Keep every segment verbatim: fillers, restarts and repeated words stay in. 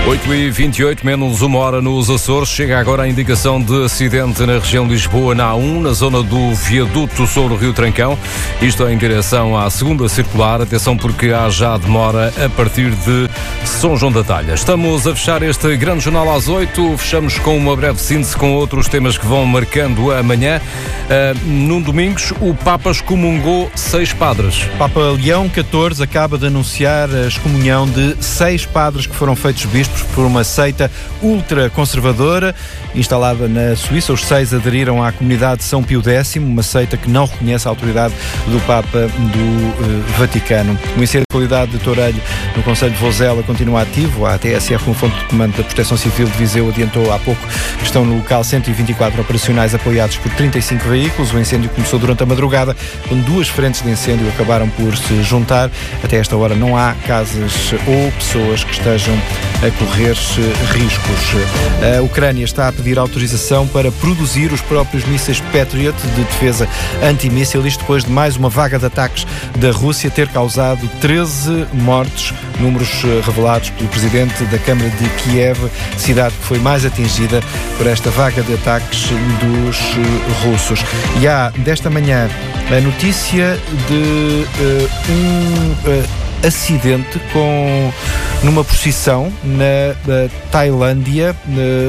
oito e vinte e oito, menos uma hora nos Açores. Chega agora a indicação de acidente na região de Lisboa, na A um, na zona do viaduto sobre o Rio Trancão. Isto em direção à segunda circular. Atenção porque há já demora a partir de São João da Talha. Estamos a fechar este grande jornal às oito. Fechamos com uma breve síntese com outros temas que vão marcando a manhã. Uh, num Domingos, o Papa excomungou seis padres. Papa Leão catorze acaba de anunciar a excomunhão de seis padres que foram feitos bispos por uma seita ultraconservadora instalada na Suíça. Os seis aderiram à comunidade de São Pio X, uma seita que não reconhece a autoridade do Papa do uh, Vaticano. O incêndio de qualidade de Tourelho no Concelho de Vozela continua ativo. A T S F, uma fonte de comando da Proteção Civil de Viseu, adiantou há pouco que estão no local cento e vinte e quatro operacionais apoiados por trinta e cinco veículos. O incêndio começou durante a madrugada, quando duas frentes de incêndio acabaram por se juntar. Até esta hora não há casas ou pessoas que estejam a correr riscos. A Ucrânia está a pedir autorização para produzir os próprios mísseis Patriot de defesa antimíssil, isto depois de mais uma vaga de ataques da Rússia ter causado treze mortes, números revelados pelo presidente da Câmara de Kiev, cidade que foi mais atingida por esta vaga de ataques dos russos. E há desta manhã a notícia de uh, um uh, acidente com, numa procissão na uh, Tailândia. Uh,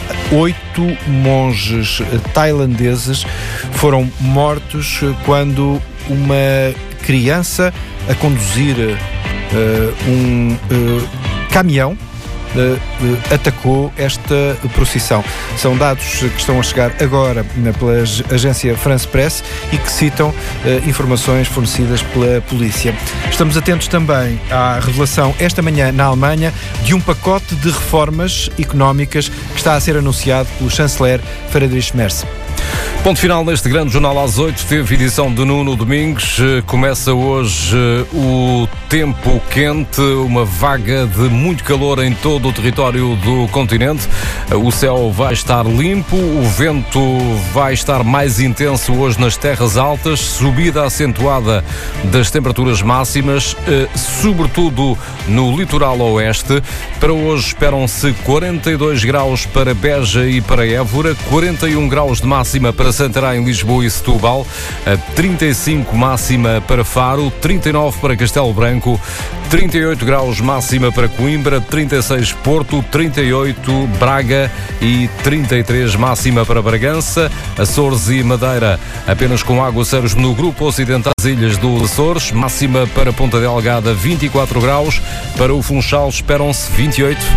Oito monges tailandeses foram mortos quando uma criança a conduzir uh, um uh, caminhão Uh, uh, atacou esta procissão. São dados que estão a chegar agora uh, pela agência France Press e que citam uh, informações fornecidas pela polícia. Estamos atentos também à revelação esta manhã na Alemanha de um pacote de reformas económicas que está a ser anunciado pelo chanceler Friedrich Merz. Ponto final neste grande jornal às oito. Teve edição de Nuno Domingos. Começa hoje o tempo quente, uma vaga de muito calor em todo o território do continente. O céu vai estar limpo, o vento vai estar mais intenso hoje nas terras altas, subida acentuada das temperaturas máximas, sobretudo no litoral oeste. Para hoje esperam-se quarenta e dois graus para Beja e para Évora, quarenta e um graus de máxima para Santarém, Lisboa e Setúbal, trinta e cinco máxima para Faro, trinta e nove para Castelo Branco, trinta e oito graus máxima para Coimbra, trinta e seis Porto, trinta e oito Braga e trinta e três máxima para Bragança. Açores e Madeira apenas com aguaceiros no grupo ocidental das ilhas do Açores, máxima para Ponta Delgada vinte e quatro graus, para o Funchal esperam-se vinte e oito.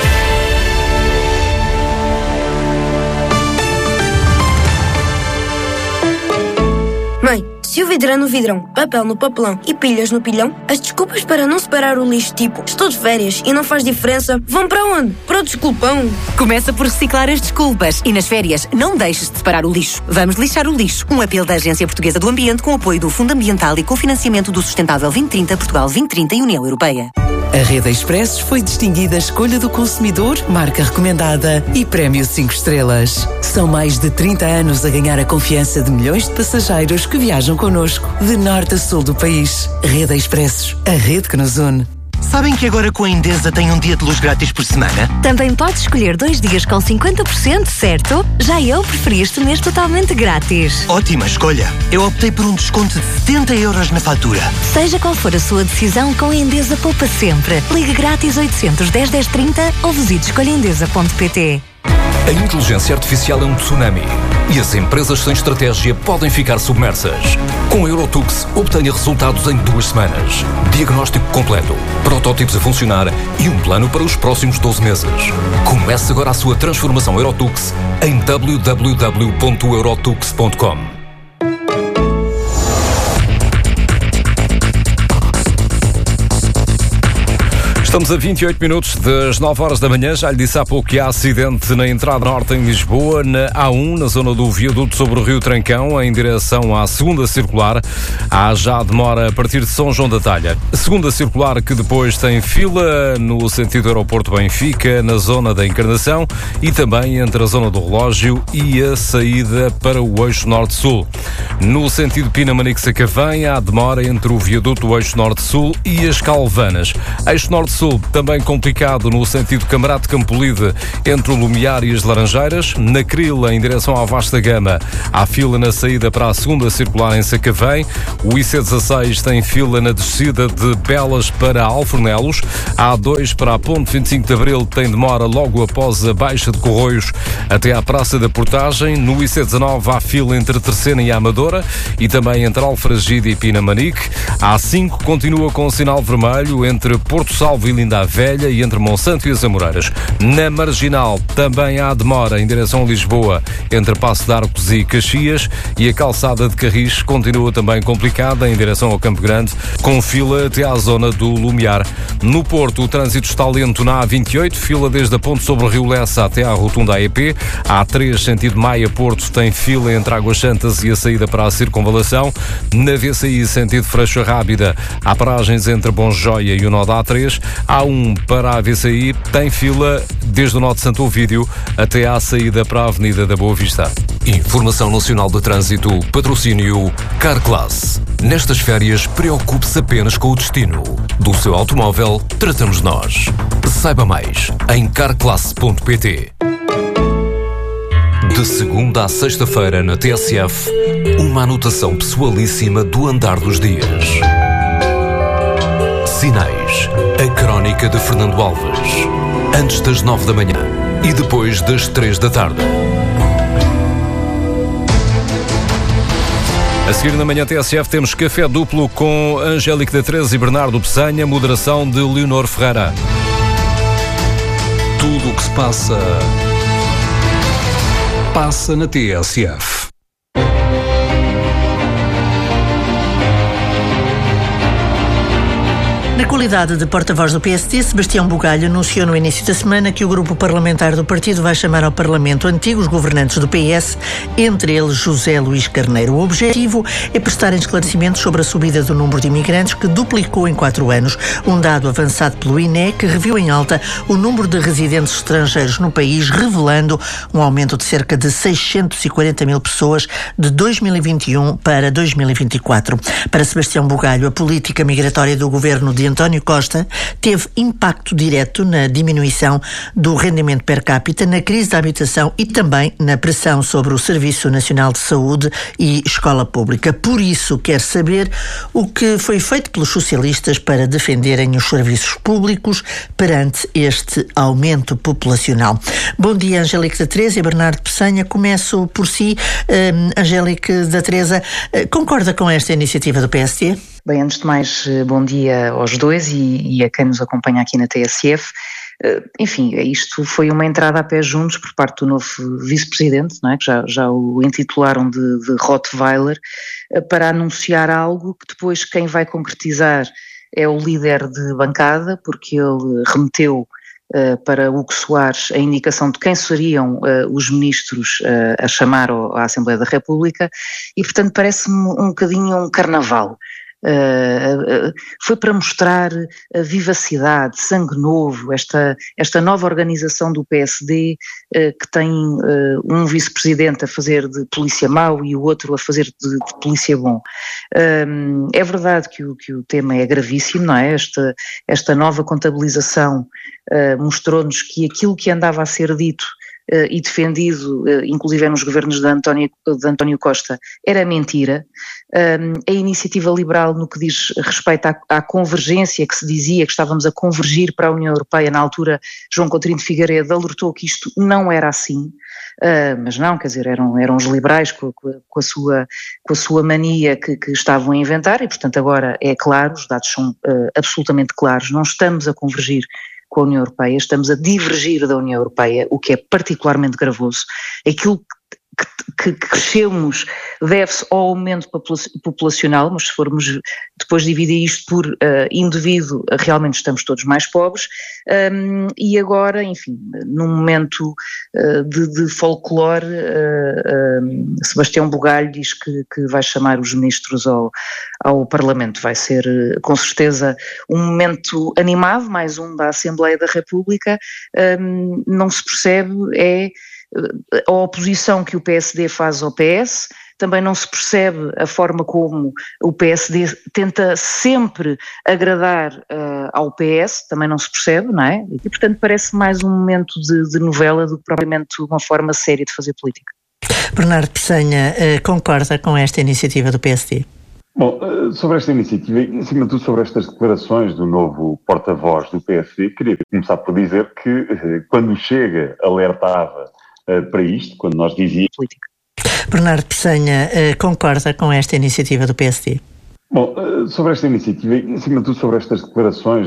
Mãe, se o vidro é no vidrão, papel no papelão e pilhas no pilhão, as desculpas para não separar o lixo, tipo estou de férias e não faz diferença, vão para onde? Para o desculpão. Começa por reciclar as desculpas e nas férias não deixes de separar o lixo. Vamos lixar o lixo. Um apelo da Agência Portuguesa do Ambiente com apoio do Fundo Ambiental e cofinanciamento do Sustentável vinte trinta, Portugal vinte trinta e União Europeia. A Rede Expressos foi distinguida Escolha do Consumidor, marca recomendada e prémio cinco estrelas. São mais de trinta anos a ganhar a confiança de milhões de passageiros que viajam connosco, de norte a sul do país. Rede Expressos, a rede que nos une. Sabem que agora com a Endesa tem um dia de luz grátis por semana? Também podes escolher dois dias com cinquenta por cento, certo? Já eu preferi este mês totalmente grátis. Ótima escolha! Eu optei por um desconto de setenta euros na fatura. Seja qual for a sua decisão, com a Endesa poupa sempre. Ligue grátis oitocentos, dez, dez, trinta ou visite escolha endesa ponto pt. A inteligência artificial é um tsunami e as empresas sem estratégia podem ficar submersas. Com a Eurotux, obtenha resultados em duas semanas. Diagnóstico completo, protótipos a funcionar e um plano para os próximos doze meses. Comece agora a sua transformação Eurotux em w w w ponto eurotux ponto com. Estamos a vinte e oito minutos das nove horas da manhã. Já lhe disse há pouco que há acidente na entrada norte em Lisboa, na A um, na zona do viaduto sobre o Rio Trancão, em direção à segunda circular. Há já demora a partir de São João da Talha. A segunda circular que depois tem fila no sentido aeroporto Benfica, na zona da Encarnação e também entre a zona do Relógio e a saída para o eixo norte-sul. No sentido Pinamanique-Sacavém, há demora entre o viaduto do eixo norte-sul e as Calvanas. Eixo norte-sul Sul, também complicado no sentido Camarate Campolide, entre o Lumiar e as Laranjeiras. Na Crila, em direção à Vasta Gama, há fila na saída para a segunda circular em Sacavém. O I C dezasseis tem fila na descida de Belas para Alfornelos. A A dois para a Ponte vinte e cinco de Abril tem demora logo após a Baixa de Corroios até à Praça da Portagem. No I C dezanove há fila entre Terceira e Amadora e também entre Alfragide e Pinamanique. A A cinco continua com o sinal vermelho entre Porto Salvo e Linda a Velha e entre Monsanto e as Amoreiras. Na Marginal também há demora em direção a Lisboa entre Passo de Arcos e Caxias, e a calçada de Carris continua também complicada em direção ao Campo Grande, com fila até à zona do Lumiar. No Porto, o trânsito está lento na A vinte e oito, fila desde a Ponte sobre o Rio Lessa até à Rotunda A E P. A A três, sentido Maia-Porto, tem fila entre Águas Santas e a saída para a Circunvalação. Na V C I, sentido Freixa Rábida, há paragens entre Bom Joia e o nó da A três. A A um para a V C I tem fila desde o nó de Santo Ovídio até à saída para a Avenida da Boa Vista. Informação Nacional de Trânsito, patrocínio Carclass. Nestas férias, preocupe-se apenas com o destino. Do seu automóvel, tratamos nós. Saiba mais em carclass ponto pt. De segunda à sexta-feira na T S F, uma anotação pessoalíssima do andar dos dias. Sinais, a crónica de Fernando Alves. Antes das nove da manhã e depois das três da tarde. A seguir na manhã T S F temos café duplo com Angélica da Teresa e Bernardo Peçanha, moderação de Leonor Ferreira. Tudo o que se passa, passa na T S F. Na qualidade de porta-voz do P S D, Sebastião Bugalho anunciou no início da semana que o grupo parlamentar do partido vai chamar ao Parlamento antigos governantes do P S, entre eles José Luís Carneiro. O objetivo é prestarem esclarecimentos sobre a subida do número de imigrantes, que duplicou em quatro anos, um dado avançado pelo I N E, que reviu em alta o número de residentes estrangeiros no país, revelando um aumento de cerca de seiscentos e quarenta mil pessoas de dois mil e vinte e um para dois mil e vinte e quatro. Para Sebastião Bugalho, a política migratória do governo de António Costa teve impacto direto na diminuição do rendimento per capita, na crise da habitação e também na pressão sobre o Serviço Nacional de Saúde e Escola Pública. Por isso, quer saber o que foi feito pelos socialistas para defenderem os serviços públicos perante este aumento populacional. Bom dia, Angélica da Teresa e Bernardo Peçanha. Começo por si. Uh, Angélica da Teresa, uh, concorda com esta iniciativa do P S D? Bem, antes de mais, bom dia aos dois e, e a quem nos acompanha aqui na T S F. Enfim, isto foi uma entrada a pé juntos por parte do novo vice-presidente, não é? Que já, já o intitularam de, de Rottweiler, para anunciar algo que depois quem vai concretizar é o líder de bancada, porque ele remeteu Uh, para Hugo Soares a indicação de quem seriam uh, os ministros uh, a chamar ao, à Assembleia da República, e portanto parece-me um bocadinho um carnaval. Uh, uh, foi para mostrar a vivacidade, sangue novo, esta, esta nova organização do P S D, uh, que tem uh, um vice-presidente a fazer de polícia mau e o outro a fazer de, de polícia bom. Uh, é verdade que o, que o tema é gravíssimo, não é? Esta, esta nova contabilização uh, mostrou-nos que aquilo que andava a ser dito Uh, e defendido, uh, inclusive nos governos de António, de António Costa, era mentira. Um, a iniciativa liberal, no que diz respeito à, à convergência que se dizia, que estávamos a convergir para a União Europeia, na altura João Coutinho de Figueiredo alertou que isto não era assim, uh, mas não, quer dizer, eram, eram os liberais com, com, com, a, sua, com a sua mania que, que estavam a inventar, e portanto agora é claro, os dados são uh, absolutamente claros, não estamos a convergir com a União Europeia, estamos a divergir da União Europeia, o que é particularmente gravoso. Aquilo que, que crescemos deve-se ao aumento populacional, mas se formos depois dividir isto por uh, indivíduo, realmente estamos todos mais pobres, um, e agora, enfim, num momento uh, de, de folclore, uh, um, Sebastião Bugalho diz que, que vai chamar os ministros ao, ao Parlamento. Vai ser, uh, com certeza, um momento animado, mais um da Assembleia da República. Um, não se percebe, é a oposição que o P S D faz ao P S, também não se percebe a forma como o P S D tenta sempre agradar uh, ao P S, também não se percebe, não é? E portanto parece mais um momento de, de novela do que propriamente uma forma séria de fazer política. Bernardo Pessanha, uh, concorda com esta iniciativa do P S D? Bom, sobre esta iniciativa e, acima de tudo, sobre estas declarações do novo porta-voz do P S D, queria começar por dizer que, quando chega, alertava uh, para isto, quando nós dizíamos... Bernardo Pessanha, uh, concorda com esta iniciativa do P S D? Bom, sobre esta iniciativa e, acima de tudo, sobre estas declarações